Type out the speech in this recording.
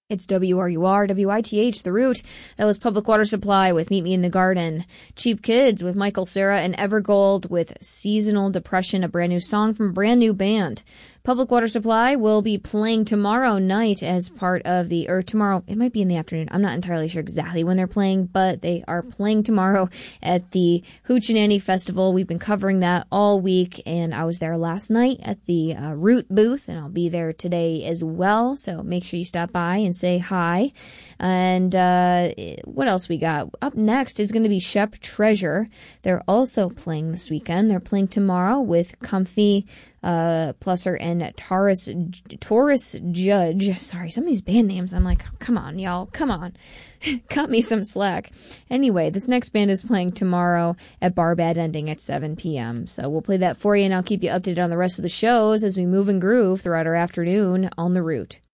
It's WRUR, WITH, The Root. That was Public Water Supply with Meet Me in the Garden. Cheap Kids with Michael Cera, and Evergold with Seasonal Depression, a brand new song from a brand new band. Public Water Supply will be playing tomorrow night as part of tomorrow, it might be in the afternoon. I'm not entirely sure exactly when they're playing, but they are playing tomorrow at the Hoochie Festival. We've been covering that all week, and I was there last night at the Root booth, and I'll be there today as well. So make sure you stop by and say hi. And what else we got? Up next is going to be Shep Treasure. They're also playing this weekend. They're playing tomorrow with Comfy, Plusser, and Taurus Judge. Sorry, some of these band names, I'm like, come on, y'all, come on. Cut me some slack. Anyway, this next band is playing tomorrow at Bar Bad Ending at 7 p.m. So we'll play that for you, and I'll keep you updated on the rest of the shows as we move and groove throughout our afternoon on The Root.